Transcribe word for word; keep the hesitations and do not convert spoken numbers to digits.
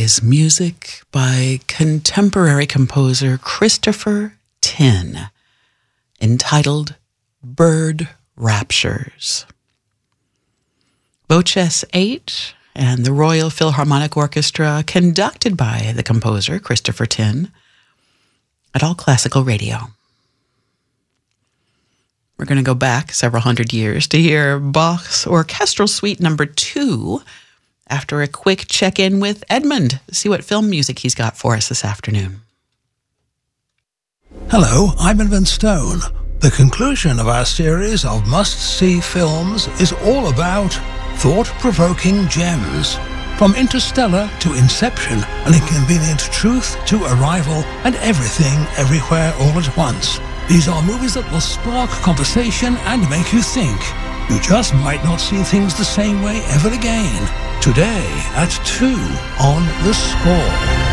is music by contemporary composer Christopher Tin, entitled Bird Raptures. Voces eight and the Royal Philharmonic Orchestra, conducted by the composer Christopher Tin, at All Classical Radio. We're going to go back several hundred years to hear Bach's Orchestral Suite number two after a quick check-in with Edmund to see what film music he's got for us this afternoon. Hello, I'm Edmund Stone. The conclusion of our series of must-see films is all about thought-provoking gems. From Interstellar to Inception, An Inconvenient Truth to Arrival, and Everything, Everywhere, All at Once. These are movies that will spark conversation and make you think. You just might not see things the same way ever again. Today at two on The Score.